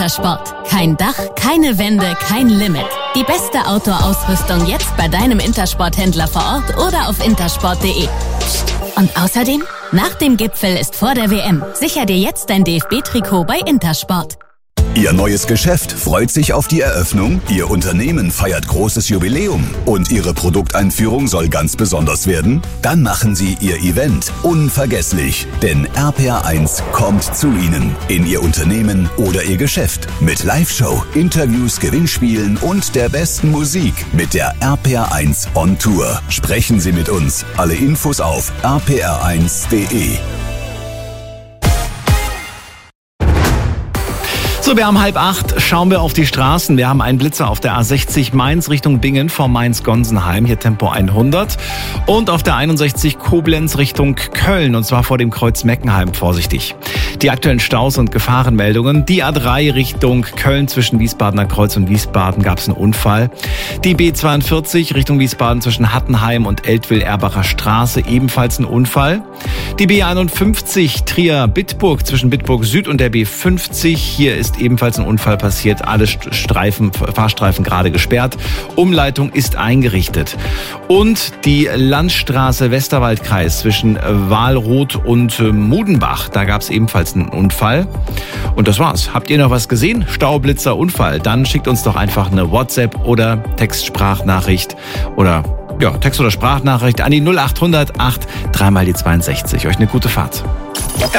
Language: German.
Intersport. Kein Dach, keine Wände, kein Limit. Die beste Outdoor-Ausrüstung jetzt bei deinem Intersport-Händler vor Ort oder auf intersport.de. Und außerdem, nach dem Gipfel ist vor der WM. Sicher dir jetzt dein DFB-Trikot bei Intersport. Ihr neues Geschäft freut sich auf die Eröffnung, Ihr Unternehmen feiert großes Jubiläum und Ihre Produkteinführung soll ganz besonders werden? Dann machen Sie Ihr Event unvergesslich, denn RPR1 kommt zu Ihnen, in Ihr Unternehmen oder Ihr Geschäft. Mit Live-Show, Interviews, Gewinnspielen und der besten Musik mit der RPR1 on Tour. Sprechen Sie mit uns. Alle Infos auf rpr1.de. So, wir haben 7:30, schauen wir auf die Straßen. Wir haben einen Blitzer auf der A60 Mainz Richtung Bingen vor Mainz-Gonsenheim, hier Tempo 100. Und auf der 61 Koblenz Richtung Köln, und zwar vor dem Kreuz Meckenheim, vorsichtig. Die aktuellen Staus und Gefahrenmeldungen. Die A3 Richtung Köln zwischen Wiesbadener Kreuz und Wiesbaden gab es einen Unfall. Die B42 Richtung Wiesbaden zwischen Hattenheim und Eltville-Erbacher Straße, ebenfalls ein Unfall. Die B51 Trier-Bitburg zwischen Bitburg Süd und der B50, hier ist ebenfalls ein Unfall passiert. Alle Fahrstreifen gerade gesperrt. Umleitung ist eingerichtet. Und die Landstraße Westerwaldkreis zwischen Wahlroth und Mudenbach, da gab es ebenfalls einen Unfall. Und das war's. Habt ihr noch was gesehen? Staublitzer, Unfall? Dann schickt uns doch einfach eine WhatsApp oder Text-Sprachnachricht oder Text- oder Sprachnachricht an die 0800 8 3 mal die 62. Euch eine gute Fahrt.